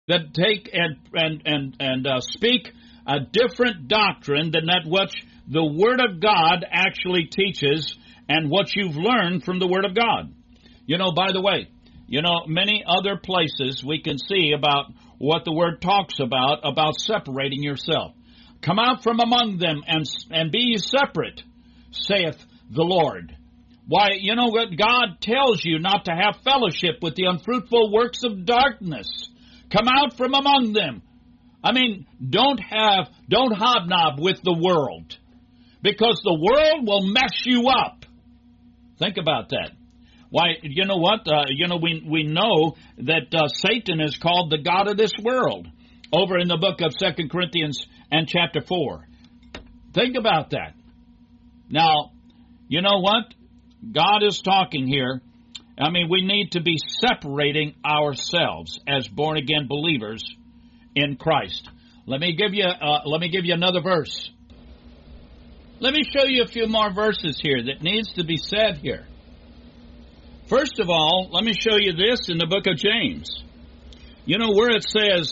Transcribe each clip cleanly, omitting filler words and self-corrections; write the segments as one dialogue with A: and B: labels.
A: that take and speak a different doctrine than that which the Word of God actually teaches and what you've learned from the Word of God. By the way, many other places we can see about what the Word talks about separating yourself. Come out from among them and be ye separate, saith the Lord. Why, what God tells you not to have fellowship with the unfruitful works of darkness. Come out from among them. Don't hobnob with the world, because the world will mess you up. Think about that. Why, you know what? We know that Satan is called the god of this world over in the book of 2 Corinthians and chapter 4. Think about that. Now, you know what? God is talking here. We need to be separating ourselves as born-again believers in Christ. Let me give you another verse. Let me show you a few more verses here that needs to be said here. First of all, let me show you this in the book of James. Where it says,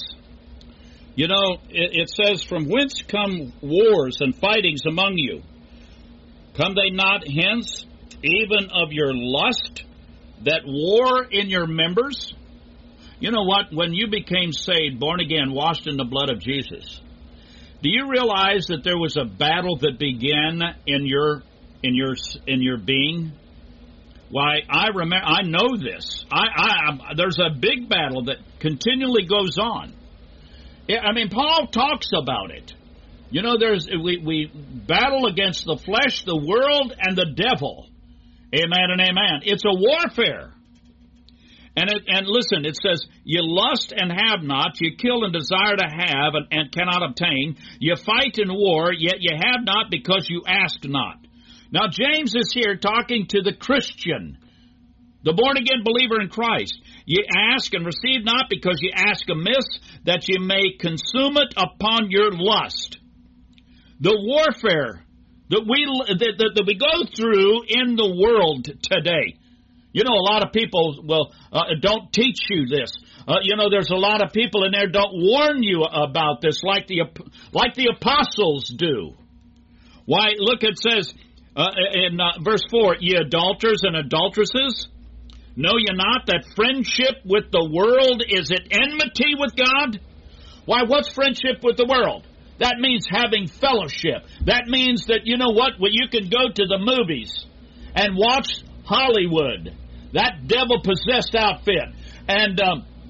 A: it says, from whence come wars and fightings among you? Come they not hence, even of your lust, that war in your members? You know what? When you became saved, born again, washed in the blood of Jesus, do you realize that there was a battle that began in your being? Why, I know this. There's a big battle that continually goes on. Paul talks about it. We battle against the flesh, the world, and the devil. Amen and amen. It's a warfare. And listen, it says, you lust and have not, you kill and desire to have and cannot obtain. You fight in war, yet you have not because you ask not. Now, James is here talking to the Christian, the born-again believer in Christ. You ask and receive not because you ask amiss, that you may consume it upon your lust. The warfare that we go through in the world today. A lot of people don't teach you this. There's a lot of people in there don't warn you about this like the apostles do. Why, look, it says in verse 4, ye adulterers and adulteresses, know ye not that friendship with the world is at enmity with God? Why, what's friendship with the world? That means having fellowship. That means that, well, you can go to the movies and watch Hollywood, that devil-possessed outfit, and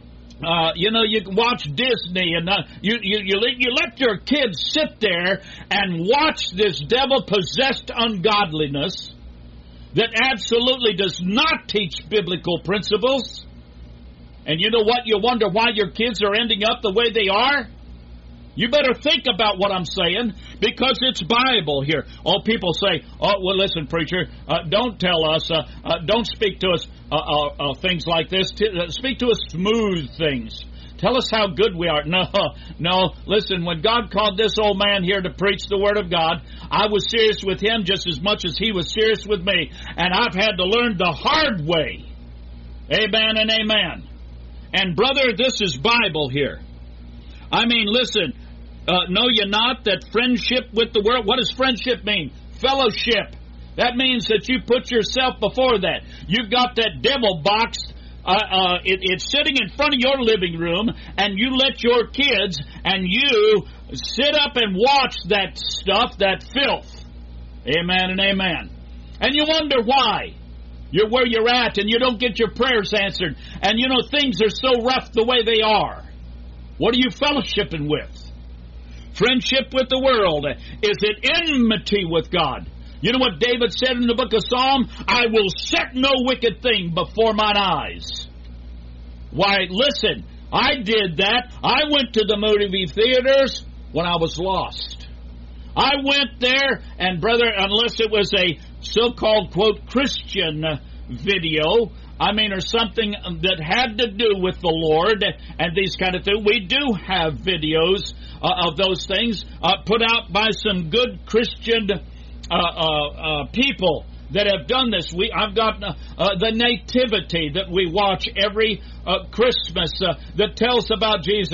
A: you can watch Disney, and you let your kids sit there and watch this devil-possessed ungodliness that absolutely does not teach biblical principles. And you know what? You wonder why your kids are ending up the way they are? You better think about what I'm saying, because it's Bible here. Oh, people say, well, listen, preacher, don't tell us, don't speak to us things like this. Speak to us smooth things. Tell us how good we are. No, listen, when God called this old man here to preach the Word of God, I was serious with him just as much as he was serious with me. And I've had to learn the hard way. Amen and amen. And brother, this is Bible here. Listen, know ye not that friendship with the world, what does friendship mean? Fellowship. That means that you put yourself before that. You've got that devil box, it's sitting in front of your living room, and you let your kids and you sit up and watch that stuff, that filth. Amen and amen. And you wonder why. You're where you're at, and you don't get your prayers answered. And things are so rough the way they are. What are you fellowshipping with? Friendship with the world is at enmity with God. You know what David said in the book of Psalm? I will set no wicked thing before mine eyes. Why, listen, I did that. I went to the movie theaters when I was lost. I went there, and brother, unless it was a so-called, quote, Christian video, or something that had to do with the Lord and these kind of things. We do have videos of those things put out by some good Christian people that have done this. I've got the Nativity that we watch every Christmas that tells about Jesus.